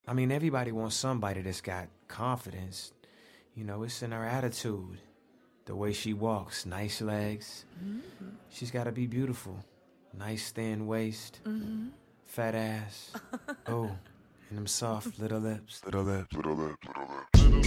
I mean, everybody wants somebody that's got confidence. You know, it's in her attitude. The way she walks, nice legs. She's got to be beautiful. Nice thin waist, fat ass. Oh, and them soft little lips. Little lips, little lips, little lips.